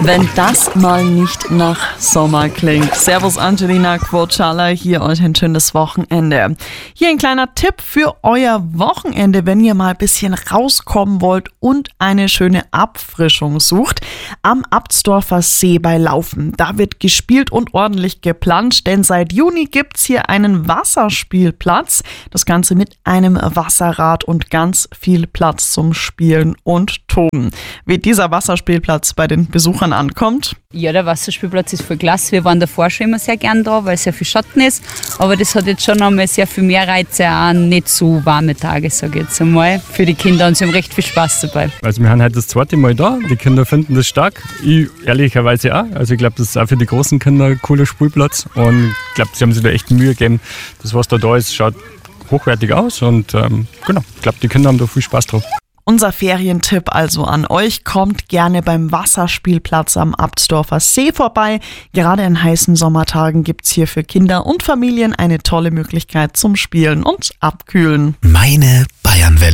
Wenn das mal nicht nach Sommer klingt. Servus Angelina Quotschala, hier euch ein schönes Wochenende. Hier ein kleiner Tipp für euer Wochenende, wenn ihr mal ein bisschen rauskommen wollt und eine schöne Abfrischung sucht. Am Abtsdorfer See bei Laufen. Da wird gespielt und ordentlich geplanscht, denn seit Juni gibt's hier einen Wasserspielplatz. Das Ganze mit einem Wasserrad und ganz viel Platz zum Spielen und Toben. Wie dieser Wasserspielplatz bei den Besuchern ankommt? Ja, der Wasserspielplatz ist voll klasse. Wir waren davor schon immer sehr gern da, weil sehr viel Schatten ist. Aber das hat jetzt schon einmal sehr viel mehr Reize, auch nicht so warme Tage, sage ich jetzt einmal, für die Kinder. Und sie haben recht viel Spaß dabei. Also wir haben heute das zweite Mal da. Die Kinder finden das stark. Ich ehrlicherweise auch. Also ich glaube, das ist auch für die großen Kinder ein cooler Spielplatz. Und ich glaube, sie haben sich da echt Mühe gegeben. Das, was da ist, schaut hochwertig aus. Und genau, ich glaube, die Kinder haben da viel Spaß drauf. Unser Ferientipp also an euch, kommt gerne beim Wasserspielplatz am Abtsdorfer See vorbei. Gerade in heißen Sommertagen gibt's hier für Kinder und Familien eine tolle Möglichkeit zum Spielen und Abkühlen. Meine Bayernwelle.